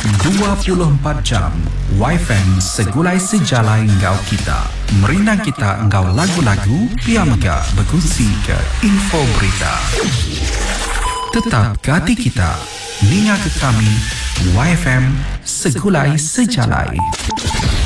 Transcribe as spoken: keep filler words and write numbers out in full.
dua puluh empat jam Y F M segulai sejalai engkau kita. Merindang kita engkau lagu-lagu, biar megah berkongsi ke info berita. Tetap ke hati kita, ninga ke kami, Y F M segulai sejalai.